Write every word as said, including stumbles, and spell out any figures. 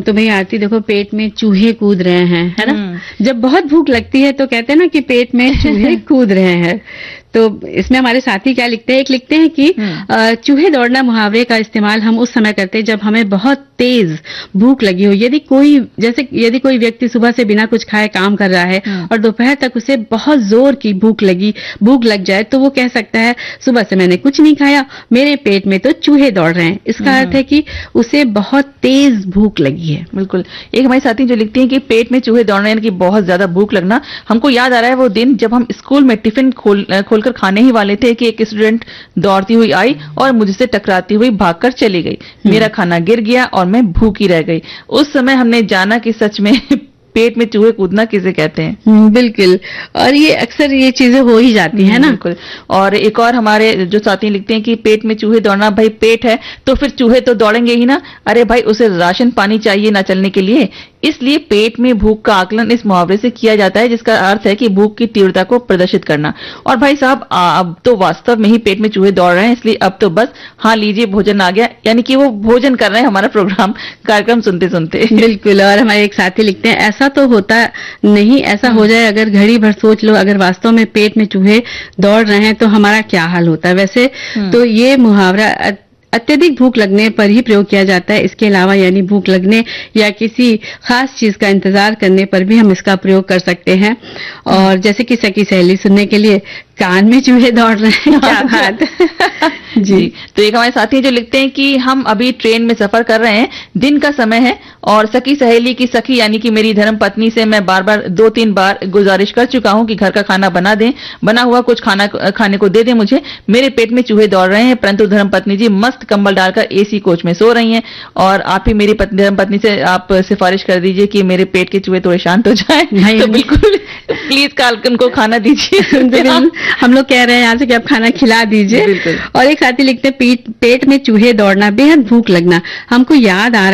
तो भई आरती देखो, पेट में चूहे कूद रहे हैं, है ना। जब बहुत भूख लगती है तो कहते हैं ना कि पेट में चूहे कूद रहे हैं। तो इसमें हमारे साथी क्या लिखते हैं, एक लिखते हैं कि चूहे दौड़ना मुहावरे का इस्तेमाल हम उस समय करते हैं जब हमें बहुत तेज भूख लगी हो। यदि कोई जैसे यदि कोई व्यक्ति सुबह से बिना कुछ खाए काम कर रहा है और दोपहर तक उसे बहुत जोर की भूख लगी भूख लग जाए, तो वो कह सकता है सुबह से मैंने कुछ नहीं खाया, मेरे पेट में तो चूहे दौड़ रहे हैं। इसका अर्थ है कि उसे बहुत तेज भूख लगी है। बिल्कुल। एक हमारी साथी जो लिखती हैं कि पेट में चूहे दौड़ना यानी कि बहुत ज्यादा भूख लगना, हमको याद आ रहा है वो दिन जब हम स्कूल में टिफिन खोल खोलकर खाने ही वाले थे कि एक स्टूडेंट दौड़ती हुई आई और मुझसे टकराती हुई भागकर चली गई। मेरा खाना गिर गया और मैं भूखी रह गई। उस समय हमने जाना कि सच में पेट में चूहे कूदना किसे कहते हैं। बिल्कुल, और ये अक्सर ये चीजें हो ही जाती है ना। बिल्कुल। और एक और हमारे जो साथी लिखते हैं कि पेट में चूहे दौड़ना, भाई पेट है तो फिर चूहे तो दौड़ेंगे ही ना। अरे भाई, उसे राशन पानी चाहिए ना चलने के लिए, इसलिए पेट में भूख का आकलन इस मुहावरे से किया जाता है, जिसका अर्थ है कि भूख की तीव्रता को प्रदर्शित करना। और भाई साहब, अब तो वास्तव में ही पेट में चूहे दौड़ रहे हैं, इसलिए अब तो बस हाँ लीजिए भोजन आ गया, यानी कि वो भोजन कर रहे हैं हमारा प्रोग्राम कार्यक्रम सुनते सुनते। बिल्कुल। और हमारे एक साथी लिखते हैं ऐसा तो होता नहीं, ऐसा हो जाए अगर घड़ी भर सोच लो, अगर वास्तव में पेट में चूहे दौड़ रहे हैं तो हमारा क्या हाल होता है। वैसे तो ये मुहावरा अत्यधिक भूख लगने पर ही प्रयोग किया जाता है। इसके अलावा यानी भूख लगने या किसी खास चीज का इंतजार करने पर भी हम इसका प्रयोग कर सकते हैं। और जैसे कि सखी सहेली सुनने के लिए कान में चूहे दौड़ रहे हैं, क्या बात। जी। तो एक हमारे साथी जो लिखते हैं कि हम अभी ट्रेन में सफर कर रहे हैं, दिन का समय है और सखी सहेली की सखी यानी कि मेरी धर्म पत्नी से मैं बार बार दो तीन बार गुजारिश कर चुका हूं कि घर का खाना बना दें, बना हुआ कुछ खाना खाने को दे दें मुझे, मेरे पेट में चूहे दौड़ रहे हैं। परंतु धर्म पत्नी जी मस्त कंबल डालकर एसी कोच में सो रही हैं और आप ही मेरी धर्म पत्नी से आप सिफारिश कर दीजिए कि मेरे पेट के चूहे थोड़े शांत हो जाए। तो बिल्कुल प्लीज काल उनको खाना दीजिए। हम लोग कह रहे हैं यहाँ से कि आप खाना खिला दीजिए। और एक साथी लिखते हैं पेट में चूहे दौड़ना, बेहद भूख लगना। हमको याद आ रहा